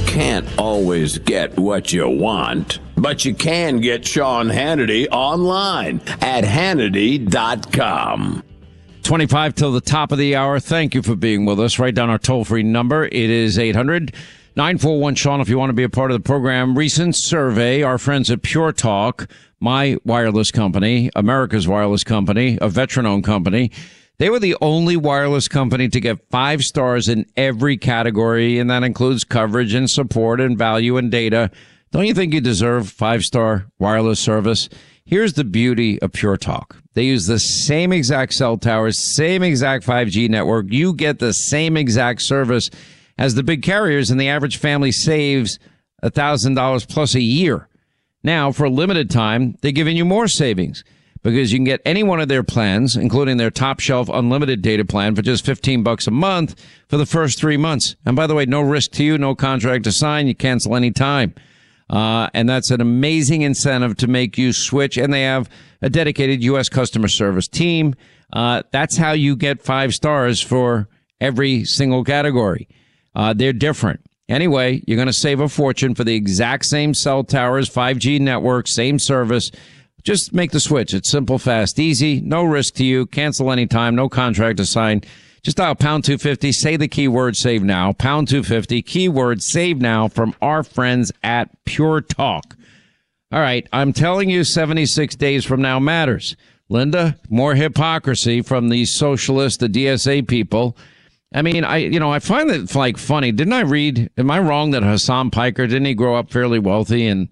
can't always get what you want, but you can get Sean Hannity online at Hannity.com. 25 till the top of the hour. Thank you for being with us. Write down our toll-free number. It is 800-941-SEAN if you want to be a part of the program. Recent survey, our friends at Pure Talk, my wireless company, America's wireless company, a veteran-owned company, they were the only wireless company to get 5 stars in every category, and that includes coverage and support and value and data. Don't you think you deserve 5-star wireless service? Here's the beauty of Pure Talk. They use the same exact cell towers, same exact 5G network. You get the same exact service as the big carriers, and the average family saves $1,000 plus a year. Now, for a limited time, they're giving you more savings because you can get any one of their plans, including their top shelf unlimited data plan, for just $15 a month for the first 3 months. And by the way, no risk to you, no contract to sign. You cancel any time. And that's an amazing incentive to make you switch. And they have a dedicated U.S. customer service team. That's how you get 5 stars for every single category. They're different. Anyway, you're going to save a fortune for the exact same cell towers, 5G network, same service. Just make the switch. It's simple, fast, easy, no risk to you. Cancel anytime, no contract to sign. Just dial pound 250, say the keyword save now, pound 250, keyword save now from our friends at Pure Talk. All right, I'm telling you 76 days from now matters. Linda, more hypocrisy from the socialists, the DSA people. I mean, I find it like funny. Didn't I read, am I wrong that Hassan Piker, didn't he grow up fairly wealthy? And,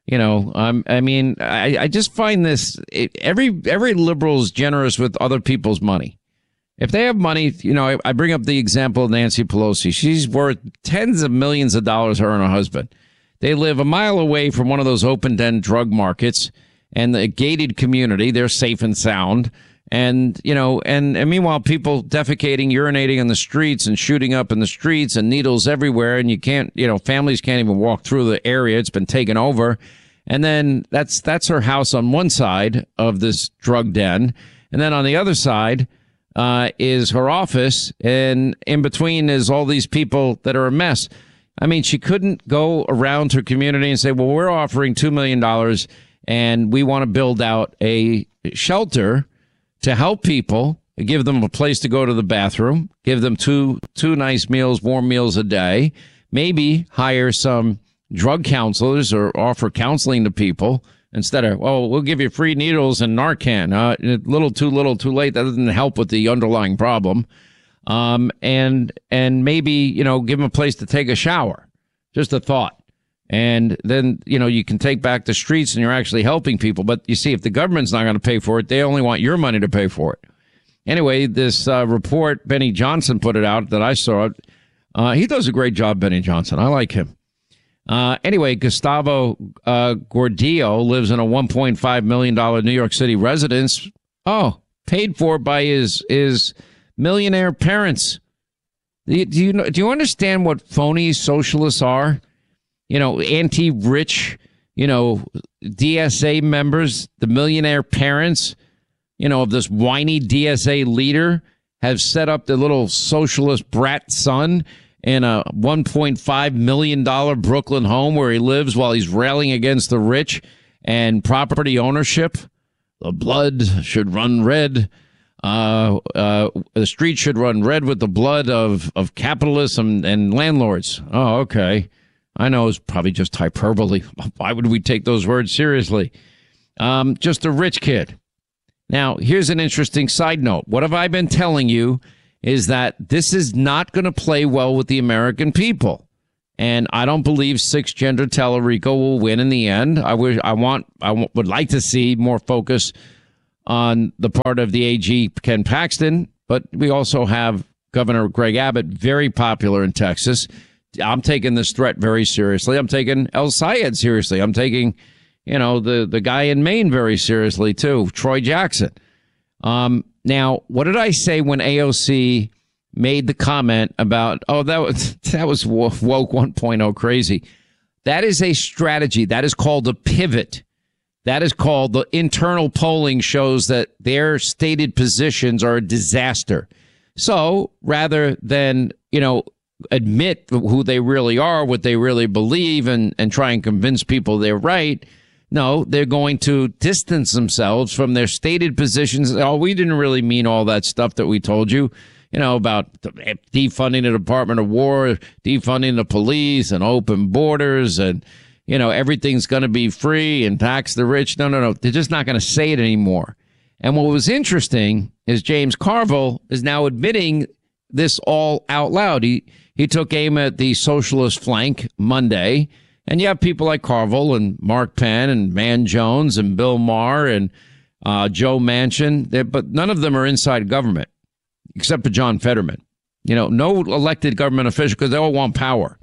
I just find this, every liberal is generous with other people's money. If they have money, I bring up the example of Nancy Pelosi. She's worth tens of millions of dollars, her and her husband. They live a mile away from one of those open-den drug markets and the gated community. They're safe and sound. And meanwhile, people defecating, urinating in the streets and shooting up in the streets and needles everywhere. And you can't, families can't even walk through the area. It's been taken over. And then that's her house on one side of this drug den. And then on the other side is her office. And in between is all these people that are a mess. I mean, she couldn't go around her community and say, well, we're offering $2 million and we want to build out a shelter to help people, give them a place to go to the bathroom, give them two nice meals, warm meals a day, maybe hire some drug counselors or offer counseling to people instead of, we'll give you free needles and Narcan. Little too late. That doesn't help with the underlying problem. And maybe, give them a place to take a shower. Just a thought. And then, you can take back the streets and you're actually helping people. But you see, if the government's not going to pay for it, they only want your money to pay for it. Anyway, this report, Benny Johnson put it out that I saw it. He does a great job, Benny Johnson. I like him. Anyway, Gustavo Gordillo lives in a $1.5 million New York City residence. Paid for by his millionaire parents. Do you understand what phony socialists are? Anti-rich, DSA members, the millionaire parents, of this whiny DSA leader have set up the little socialist brat son in a $1.5 million Brooklyn home where he lives while he's railing against the rich and property ownership. The blood should run red. The street should run red with the blood of capitalism and landlords. Oh, okay. I know it's probably just hyperbole. Why would we take those words seriously? Just a rich kid. Now, here's an interesting side note. What have I been telling you is that this is not going to play well with the American people. And I don't believe six-gender Tellerico will win in the end. I would like to see more focus on the part of the AG, Ken Paxton. But we also have Governor Greg Abbott, very popular in Texas. I'm taking this threat very seriously. I'm taking El Sayed seriously. I'm taking, the guy in Maine very seriously, too, Troy Jackson. Now, what did I say when AOC made the comment about, that was woke 1.0 crazy? That is a strategy. That is called a pivot. That is called, the internal polling shows that their stated positions are a disaster. So rather than, admit who they really are, what they really believe, and try and convince people they're right. No, they're going to distance themselves from their stated positions. Oh, we didn't really mean all that stuff that we told you, about defunding the Department of War, defunding the police, and open borders, and, everything's going to be free and tax the rich. No. They're just not going to say it anymore. And what was interesting is James Carville is now admitting this all out loud. He took aim at the socialist flank Monday. And you have people like Carville and Mark Penn and Van Jones and Bill Maher and Joe Manchin, but none of them are inside government, except for John Fetterman. No elected government official, because they all want power.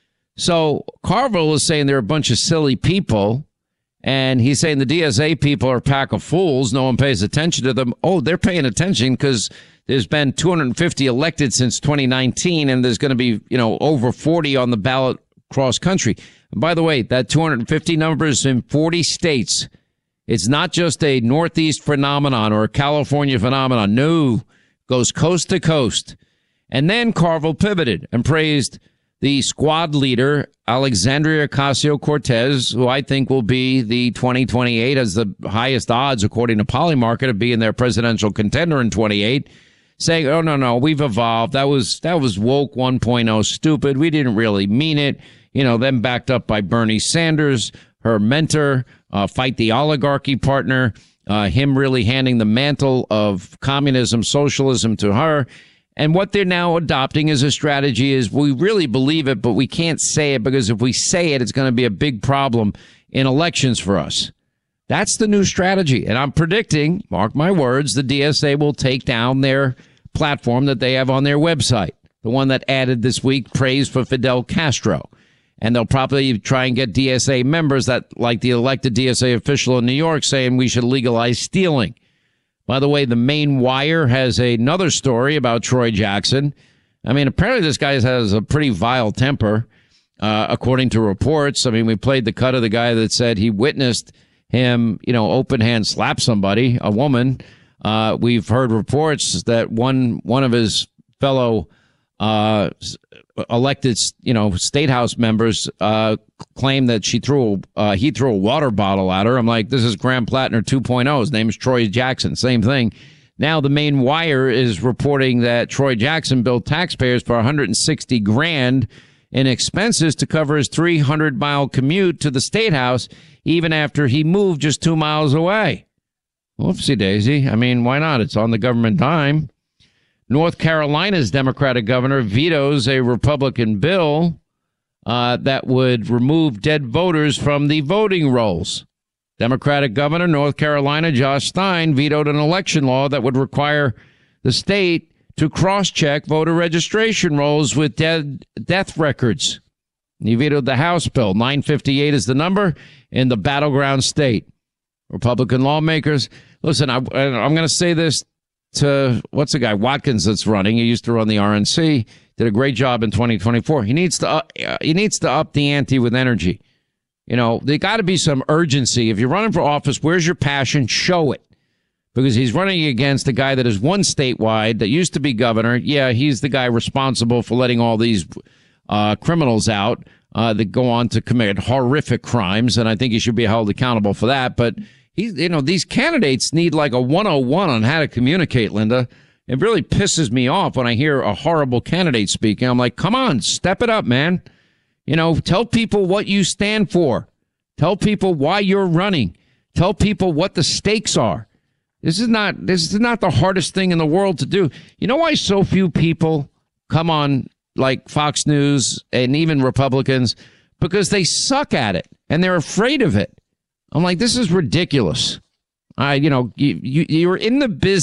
So Carville is saying they're a bunch of silly people, and he's saying the DSA people are a pack of fools. No one pays attention to them. Oh, they're paying attention because there's been 250 elected since 2019, and there's going to be, over 40 on the ballot cross country. And by the way, that 250 number is in 40 states. It's not just a Northeast phenomenon or a California phenomenon. No, goes coast to coast. And then Carville pivoted and praised the squad leader, Alexandria Ocasio-Cortez, who I think will be the 2028, has the highest odds, according to Polymarket, of being their presidential contender in 28, saying, oh, no, we've evolved. That was woke 1.0 stupid. We didn't really mean it. Then backed up by Bernie Sanders, her mentor, fight the oligarchy partner, him really handing the mantle of communism, socialism to her. And what they're now adopting as a strategy is we really believe it, but we can't say it because if we say it, it's going to be a big problem in elections for us. That's the new strategy. And I'm predicting, mark my words, the DSA will take down their platform that they have on their website, the one that added this week praise for Fidel Castro. And they'll probably try and get DSA members that, like the elected DSA official in New York, saying we should legalize stealing. By the way, the Maine Wire has another story about Troy Jackson. I mean, apparently this guy has a pretty vile temper, according to reports. I mean, we played the cut of the guy that said he witnessed him, open hand slap somebody, a woman. We've heard reports that one of his fellow elected, state house members claim that he threw a water bottle at her. I'm like, this is Graham Plattner 2.0. His name is Troy Jackson. Same thing. Now the Maine Wire is reporting that Troy Jackson billed taxpayers for $160,000 in expenses to cover his 300-mile commute to the state house, even after he moved just 2 miles away. Whoopsie daisy. I mean, why not? It's on the government dime. North Carolina's Democratic governor vetoes a Republican bill that would remove dead voters from the voting rolls. Democratic governor, North Carolina, Josh Stein, vetoed an election law that would require the state to cross-check voter registration rolls with death records. He vetoed the House bill. 958 is the number in the battleground state. Republican lawmakers, listen, I'm going to say this to, what's the guy, Watkins, that's running. He used to run the RNC, did a great job in 2024. He needs to up the ante with energy. There got to be some urgency. If you're running for office, where's your passion? Show it. Because he's running against a guy that is won statewide, that used to be governor. Yeah, he's the guy responsible for letting all these criminals out that go on to commit horrific crimes, and I think he should be held accountable for that. But these candidates need like a 101 on how to communicate, Linda. It really pisses me off when I hear a horrible candidate speaking. I'm like, come on, step it up, man. Tell people what you stand for. Tell people why you're running. Tell people what the stakes are. This is not the hardest thing in the world to do. You know why so few people come on like Fox News and even Republicans? Because they suck at it and they're afraid of it. I'm like, this is ridiculous. You're in the business.